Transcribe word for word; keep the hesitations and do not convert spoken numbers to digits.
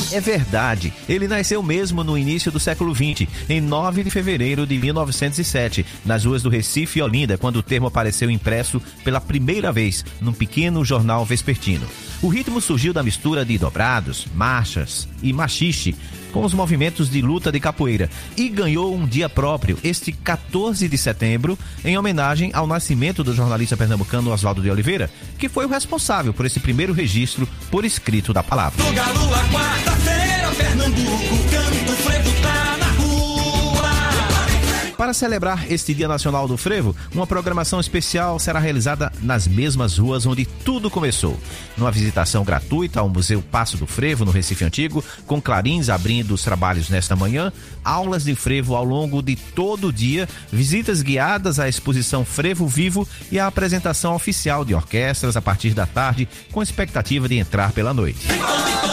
É verdade, ele nasceu mesmo no início do século vinte, em nove de fevereiro de mil novecentos e sete, nas ruas do Recife e Olinda, quando o termo apareceu impresso pela primeira vez num pequeno jornal vespertino. O ritmo surgiu da mistura de dobrados, marchas e machixe com os movimentos de luta de capoeira e ganhou um dia próprio, este quatorze de setembro, em homenagem ao nascimento do jornalista pernambucano Oswaldo de Oliveira, que foi o responsável por esse primeiro registro por escrito da palavra. No Galo, a quarta-feira, Pernambuco, canto, frevo tá na rua. Para celebrar este Dia Nacional do Frevo, uma programação especial será realizada nas mesmas ruas onde tudo começou. Numa visitação gratuita ao Museu Passo do Frevo, no Recife Antigo, com clarins abrindo os trabalhos nesta manhã, aulas de frevo ao longo de todo o dia, visitas guiadas à exposição Frevo Vivo e a apresentação oficial de orquestras a partir da tarde, com expectativa de entrar pela noite.